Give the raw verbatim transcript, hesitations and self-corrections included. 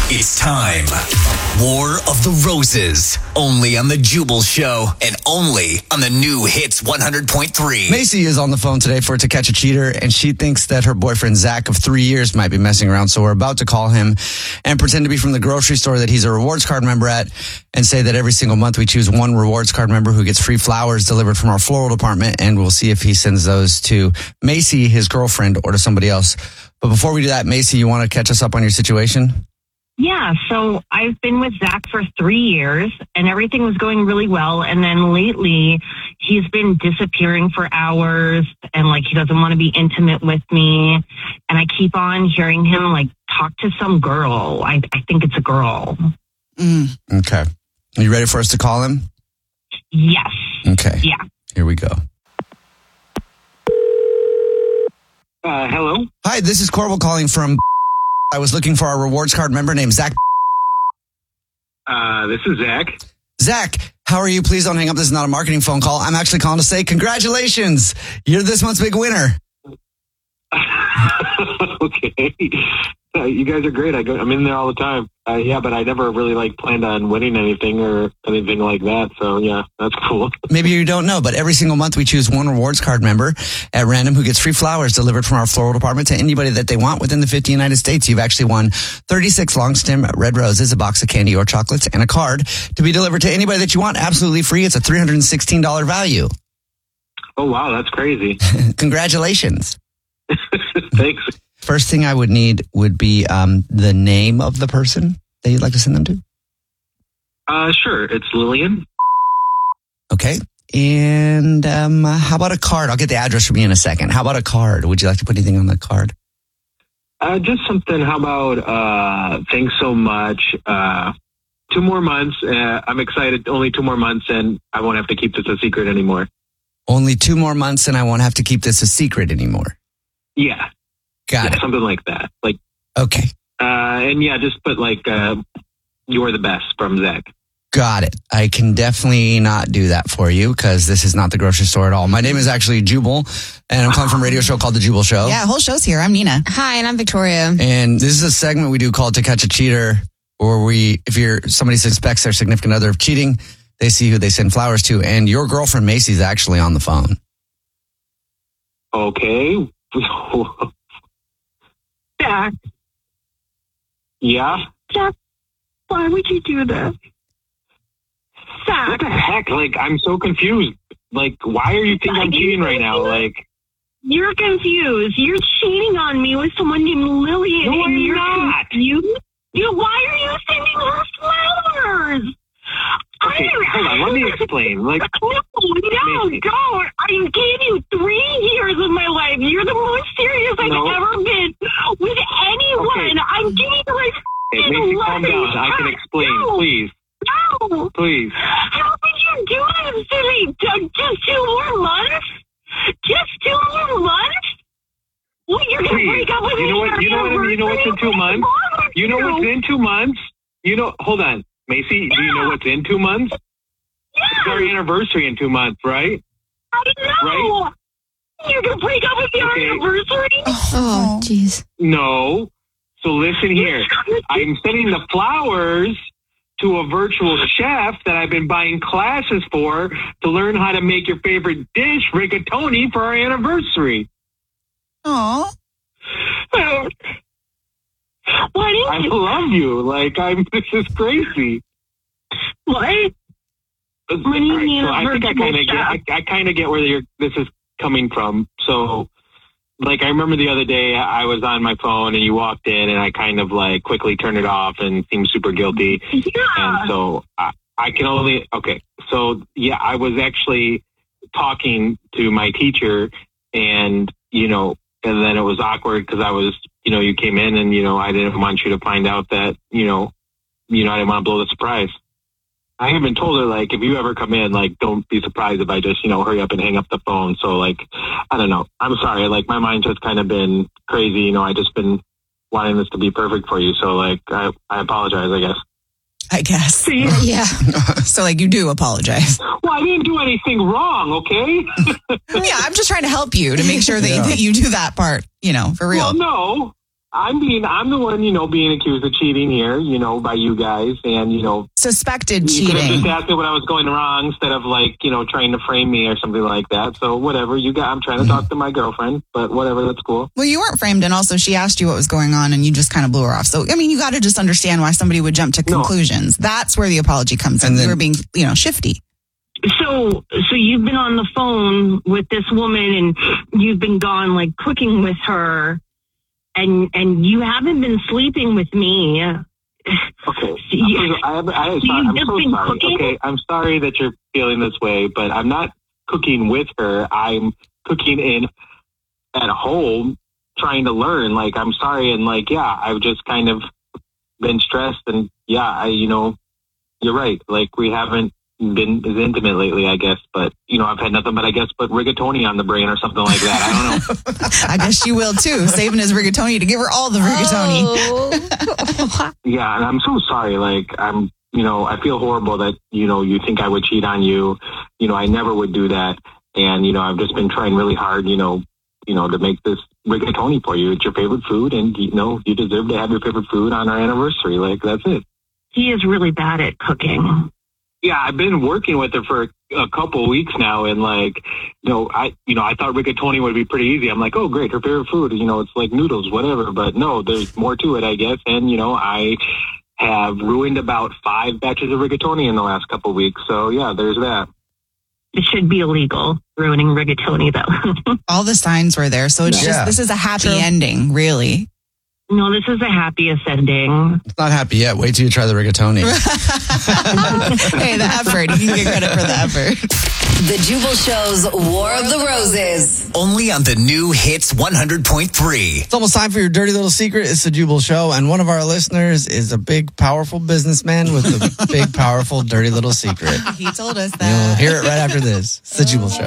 It's time. War of the Roses. Only on The Jubal Show and only on the new Hits one hundred point three. Macy is on the phone today for To Catch a Cheater, and she thinks that her boyfriend, Zach, of three years might be messing around. So we're about to call him and pretend to be from the grocery store that he's a rewards card member at and say that every single month we choose one rewards card member who gets free flowers delivered from our floral department, and we'll see if he sends those to Macy, his girlfriend, or to somebody else. But before we do that, Macy, you want to catch us up on your situation? Yeah, so I've been with Zach for three years, and everything was going really well. And then lately, he's been disappearing for hours, and, like, he doesn't want to be intimate with me. And I keep on hearing him, like, talk to some girl. I, I think it's a girl. Mm. Okay. Are you ready for us to call him? Yes. Okay. Yeah. Here we go. Uh, hello? Hi, this is Corbel calling from... I was looking for our rewards card member named Zach. Uh, this is Zach. Zach, how are you? Please don't hang up. This is not a marketing phone call. I'm actually calling to say congratulations. You're this month's big winner. Okay. Uh, you guys are great. I go, I'm in there all the time. Uh, yeah, but I never really like planned on winning anything or anything like that. So yeah, that's cool. Maybe you don't know, but every single month we choose one rewards card member at random who gets free flowers delivered from our floral department to anybody that they want within the fifty United States. You've actually won thirty-six long stem red roses, a box of candy or chocolates, and a card to be delivered to anybody that you want absolutely free. It's a three hundred sixteen dollars value. Oh, wow. That's crazy. Congratulations. Thanks. First thing I would need would be um, the name of the person that you'd like to send them to. Uh, sure. It's Lillian. Okay. And um, how about a card? I'll get the address from you in a second. How about a card? Would you like to put anything on the card? Uh, just something. How about uh, thanks so much. Uh, two more months. Uh, I'm excited. Only two more months, and I won't have to keep this a secret anymore. Only two more months, and I won't have to keep this a secret anymore. Yeah. Got yeah, it. Something like that. Like, okay. Uh, and yeah, just put like, uh, you're the best from Zach. Got it. I can definitely not do that for you because this is not the grocery store at all. My name is actually Jubal, and I'm calling from a radio show called The Jubal Show. Yeah, whole show's here. I'm Nina. Hi, and I'm Victoria. And this is a segment we do called To Catch a Cheater, where we, if you're somebody suspects their significant other of cheating, they see who they send flowers to, and your girlfriend Macy's actually on the phone. Okay. Zach. Yeah? Zach, why would you do this? Zach. What the heck? Like, I'm so confused. Like, why are you thinking I'm cheating right now? Like, you're confused. You're cheating on me with someone named Lillian. No, and I'm you're not. confused. You, why are you sending her flowers? okay, hold on. Let me explain. Like, no, no, Macy. don't. I gave you three years of my life. You're the most serious I've No. ever been with anyone. Okay. I'm giving you like Hey, Macy, calm down. I can explain, no. please. No. Please. How could you do this to me? Ju- Just two more months? Just two more months? Well, you're going to Please. break up with You me. know what? You know what? You know what's in two months? You know what's in two months? You know. Hold on, Macy. Do you know what's in two months? It's our Yeah, anniversary in two months, right? I know. Right? You're going to break up with me on Okay. our anniversary? Oh, jeez. No. So listen here. I'm sending the flowers to a virtual chef that I've been buying classes for to learn how to make your favorite dish, rigatoni, for our anniversary. Aw. Why I didn't you? love you. Like, I'm. This is crazy. What? All What do you right, mean so a I think I virtual kind of get. I, chef? I kind of get where you're, this is coming from. So, like, I remember the other day I was on my phone and you walked in and I kind of like quickly turned it off and seemed super guilty. Yeah. And so I, I can only, okay. So yeah, I was actually talking to my teacher and, you know, and then it was awkward because I was, you know, you came in and, you know, I didn't want you to find out that, you know, you know, I didn't want to blow the surprise. I even told her, like, if you ever come in, like, don't be surprised if I just, you know, hurry up and hang up the phone. So, like, I don't know. I'm sorry. Like, my mind's just kind of been crazy. You know, I just been wanting this to be perfect for you. So, like, I, I apologize, I guess. I guess. See? Yeah. So, like, you do apologize. Well, I didn't do anything wrong, okay? Yeah, I'm just trying to help you to make sure that, Yeah. that you do that part, you know, for real. Well, no. I'm being, I'm the one, you know, being accused of cheating here, you know, by you guys. And, you know, Suspected you could have cheating. just asked me what I was going wrong instead of like, you know, trying to frame me or something like that. So whatever, you got, I'm trying to talk to my girlfriend, but whatever, that's cool. Well, you weren't framed, and also she asked you what was going on, and you just kind of blew her off. So, I mean, you got to just understand why somebody would jump to No. conclusions. That's where the apology comes in. And then- You were being, you know, shifty. So, so you've been on the phone with this woman and you've been gone like cooking with her and, and you haven't been sleeping with me. Okay. Yeah. I, I, I, you've I'm just so been sorry. cooking? Okay, I'm sorry that you're feeling this way, but I'm not cooking with her. I'm cooking in at home, trying to learn. Like, I'm sorry, and like, yeah, I've just kind of been stressed, and yeah, I, you know, you're right. Like, we haven't been as intimate lately, I guess, but you know, I've had nothing but I guess but rigatoni on the brain or something like that. I don't know. I guess you will too, saving his rigatoni to give her all the rigatoni. Oh. Yeah, and I'm so sorry. Like, I'm, you know, I feel horrible that, you know, you think I would cheat on you. You know, I never would do that. And, you know, I've just been trying really hard, you know, you know, to make this rigatoni for you. It's your favorite food, and, you know, you deserve to have your favorite food on our anniversary. Like, that's it. He is really bad at cooking. Yeah, I've been working with her for a couple of weeks now, and like, you know, I, you know, I thought rigatoni would be pretty easy. I'm like, oh, great, her favorite food, you know, it's like noodles, whatever. But no, there's more to it, I guess. And you know, I have ruined about five batches of rigatoni in the last couple of weeks. So yeah, there's that. It should be illegal, ruining rigatoni, though. All the signs were there. So it's Yeah. just, this is a happy True. ending, really. No, this is the happiest ending. It's not happy yet. Wait till you try the rigatoni. Hey, the effort. You can get credit for the effort. The Jubal Show's War of the Roses. Only on the new Hits one hundred point three. It's almost time for your dirty little secret. It's the Jubal Show, and one of our listeners is a big, powerful businessman with a big, powerful, dirty little secret. He told us You'll that. hear it right after this. It's the Jubal Show.